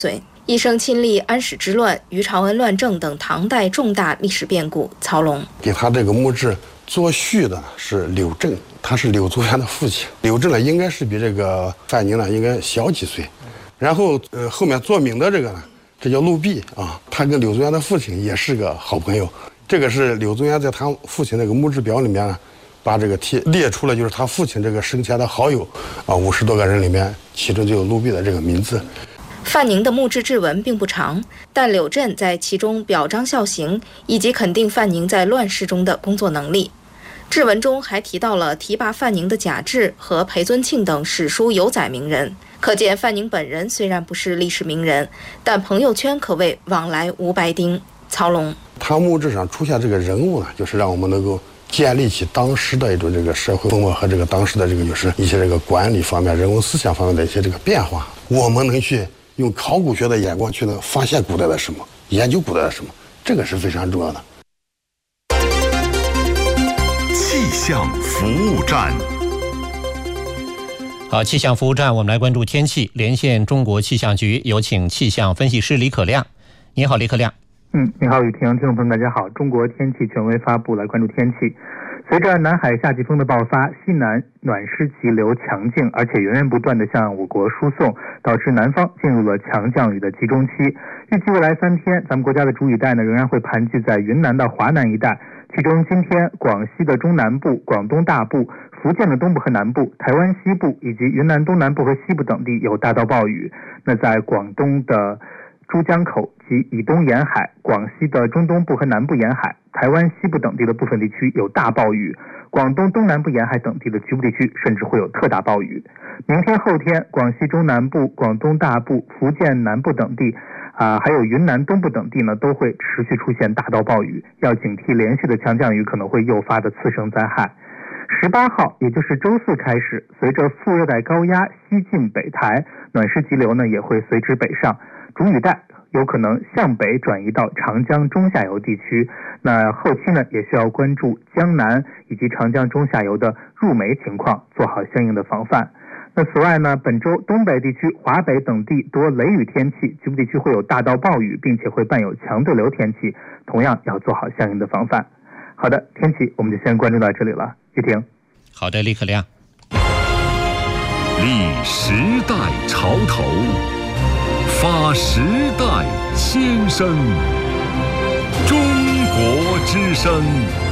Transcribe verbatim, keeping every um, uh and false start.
岁，一生亲历安史之乱、于长恩乱政等唐代重大历史变故。曹龙给他这个墓志作序的是柳震，他是柳宗元的父亲。柳震呢，应该是比这个范宁呢应该小几岁。然后呃，后面作名的这个呢，这叫陆弼啊，他跟柳宗元的父亲也是个好朋友。这个是柳宗元在他父亲那个墓志表里面呢，把这个题列出了，就是他父亲这个生前的好友啊，五十多个人里面，其中就有陆弼的这个名字。 范宁的墓志志文并不长，但柳震在其中表彰孝行，以及肯定范宁在乱世中的工作能力。志文中还提到了提拔范宁的贾至和裴尊庆等史书有载名人，可见范宁本人虽然不是历史名人，但朋友圈可谓往来无白丁。曹龙， 他墓志上出现这个人物呢，就是让我们能够建立起当时的一种这个社会风貌和这个当时的这个就是一些这个管理方面、人文思想方面的一些这个变化，我们能去用考古学的眼光去能发现古代的什么，研究古代的什么，这个是非常重要的。 气象服务站， 好，气象服务站，我们来关注天气。连线中国气象局，有请气象分析师李可亮。你好，李可亮。 嗯，你好，雨婷，听众朋友们，大家好。中国天气权威发布，来关注天气。随着南海夏季风的爆发，西南暖湿气流强劲，而且源源不断地向我国输送，导致南方进入了强降雨的集中期。预计未来三天，咱们国家的主雨带呢仍然会盘踞在云南到华南一带，其中今天广西的中南部、广东大部、福建的东部和南部、台湾西部以及云南东南部和西部等地有大到暴雨。那在广东的珠江口及以东沿海、广西的中东部和南部沿海、台湾西部等地的部分地区有大暴雨，广东东南部沿海等地的局部地区甚至会有特大暴雨。明天后天，广西中南部、广东大部、福建南部等地啊、呃，还有云南东部等地呢，都会持续出现大到暴雨，要警惕连续的强降雨可能会诱发的次生灾害。十八号，也就是周四开始，随着副热带高压西进北抬，暖湿急流呢也会随之北上，主雨带有可能向北转移到长江中下游地区。那后期呢，也需要关注江南以及长江中下游的入梅情况，做好相应的防范。那此外呢，本周东北地区、华北等地多雷雨天气，局部地区会有大到暴雨，并且会伴有强对流天气，同样要做好相应的防范。好的，天气我们就先关注到这里了。雨婷。 好的，李可亮。 立时代潮头，发时代先声，中国之声。